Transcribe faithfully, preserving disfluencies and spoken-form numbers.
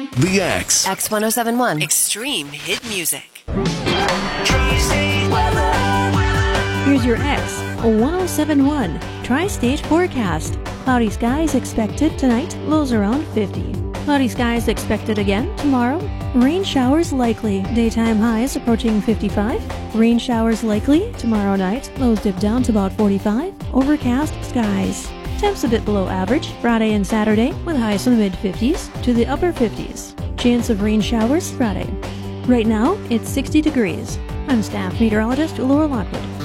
The X. X one oh seven one. Extreme hit music. Here's your X one oh seven one Tri-State forecast. Cloudy skies expected tonight, lows around fifty. Cloudy skies expected again tomorrow. Rain showers likely, daytime highs approaching fifty-five. Rain showers likely tomorrow night, lows dip down to about forty-five. Overcast skies. Temps a bit below average Friday and Saturday, with highs in the mid-fifties to the upper fifties. Chance of rain showers Friday. Right now, it's sixty degrees. I'm staff meteorologist Laura Lockwood.